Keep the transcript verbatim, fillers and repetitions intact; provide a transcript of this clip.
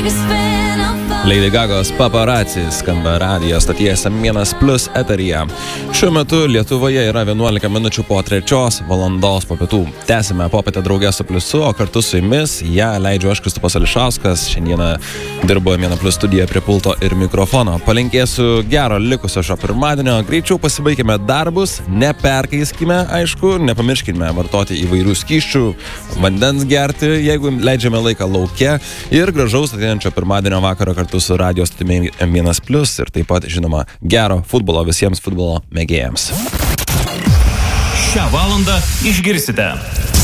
Lady Gagos Paparazzi skamba radijo stoties M vienas Plus eteryje. Šiuo metu Lietuvoje yra vienuolika minučių po trečios valandos po pietų. Tęsime popietę draugę su Pliusu, o kartu su jumis ją leidžiu aš, Kristupas Ališauskas. Šiandieną dirbu M vienas Plus studijoje prie pulto ir mikrofono. Palinkėsiu gero likusio šio pirmadienio. Greičiau pasibaikime darbus, neperkaiskime, aišku, nepamirškime vartoti įvairių skysčių, vandens gerti, jeigu leidžiame laiką lauke, ir gražaus ateinančio pirmadienio vakaro kartu su radio stotimi M vienas Plus ir taip pat, žinoma, gero futbolo visiems futbolo mėgėjams. Šią valandą išgirsite.